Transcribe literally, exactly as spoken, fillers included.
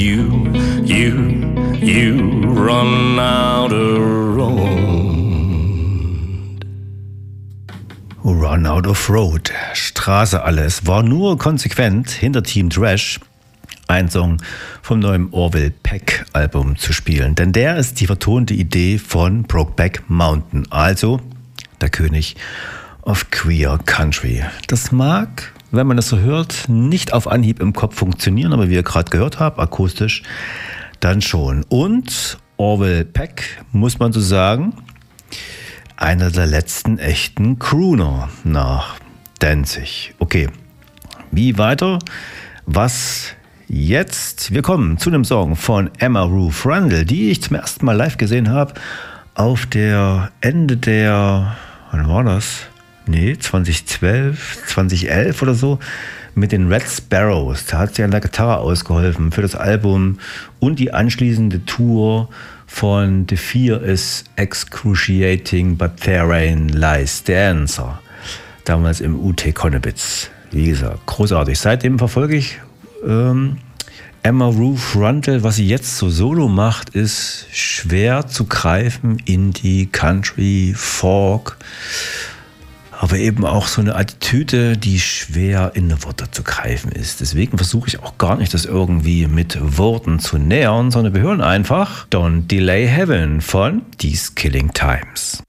You, you, you run out of road. Run out of road. Straße alles. War nur konsequent hinter Team Trash ein Song vom neuen Orville Peck Album zu spielen. Denn der ist die vertonte Idee von Brokeback Mountain. Also der König of Queer Country. Das mag, wenn man das so hört, nicht auf Anhieb im Kopf funktionieren, aber wie ihr gerade gehört habt, akustisch dann schon. Und Orville Peck, muss man so sagen, einer der letzten echten Crooner nach Danzig. Okay, wie weiter? Was jetzt? Wir kommen zu einem Song von Emma Ruth Rundle, die ich zum ersten Mal live gesehen habe auf der Ende der, wann war das? Nee, zwanzig zwölf, zwanzig elf oder so, mit den Red Sparrows. Da hat sie an der Gitarre ausgeholfen für das Album und die anschließende Tour von The Fear is Excruciating, but therein lies the answer. Damals im U T Konnewitz. Wie gesagt, großartig. Seitdem verfolge ich ähm, Emma Ruth Rundle. Was sie jetzt so solo macht, ist schwer zu greifen. Indie, Country, Folk. Aber eben auch so eine Attitüde, die schwer in Worte zu greifen ist. Deswegen versuche ich auch gar nicht, das irgendwie mit Worten zu nähern, sondern wir hören einfach Don't Delay Heaven von These Killing Times.